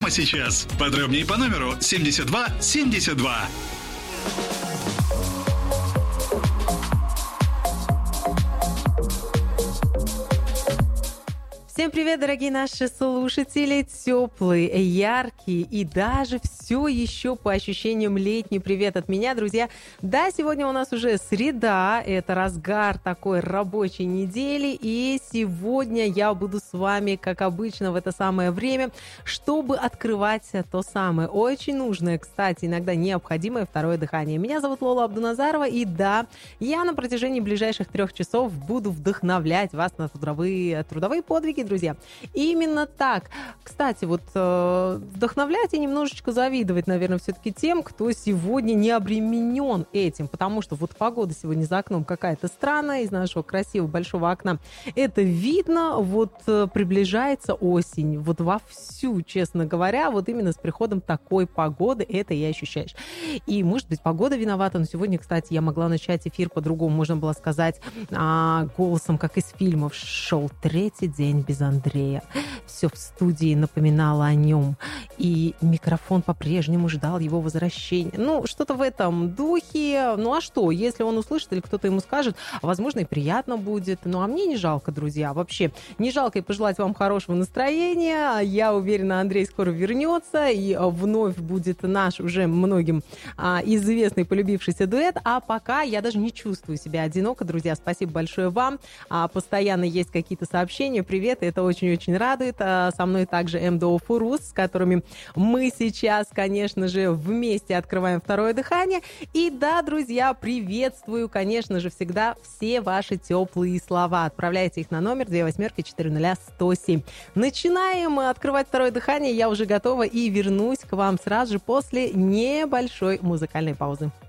прямо сейчас. Подробнее по номеру 7272. Всем привет, дорогие наши слушатели, теплые, яркие и даже все еще по ощущениям летний привет от меня, друзья. Да, сегодня у нас уже среда, это разгар такой рабочей недели, и сегодня я буду с вами, как обычно, в это самое время, чтобы открывать то самое, очень нужное, кстати, иногда необходимое второе дыхание. Меня зовут Лола Абдуназарова, и да, я на протяжении ближайших 3 часов буду вдохновлять вас на трудовые подвиги, друзья. Именно так. Кстати, вот вдохновлять и немножечко завидовать, наверное, все-таки тем, кто сегодня не обременен этим, потому что вот погода сегодня за окном какая-то странная, из нашего красивого большого окна это видно, вот приближается осень, вот вовсю, честно говоря, вот именно с приходом такой погоды это и ощущаешь. И, может быть, погода виновата, но сегодня, кстати, я могла начать эфир по-другому, можно было сказать голосом, как из фильмов, шел 3-й день без Андрея. Все в студии напоминало о нем. И микрофон по-прежнему ждал его возвращения. Ну, что-то в этом духе. Ну, а что, если он услышит или кто-то ему скажет, возможно, и приятно будет. Ну, а мне не жалко, друзья. Вообще, не жалко и пожелать вам хорошего настроения. Я уверена, Андрей скоро вернется, и вновь будет наш уже многим известный, полюбившийся дуэт. А пока я даже не чувствую себя одиноко, друзья. Спасибо большое вам. Постоянно есть какие-то сообщения. Привет, это очень-очень радует. Со мной также МДО Фурус, с которыми мы сейчас, конечно же, вместе открываем второе дыхание. И да, друзья, приветствую, конечно же, всегда все ваши теплые слова. Отправляйте их на номер 28-40107. Начинаем открывать второе дыхание. Я уже готова и вернусь к вам сразу же после небольшой музыкальной паузы.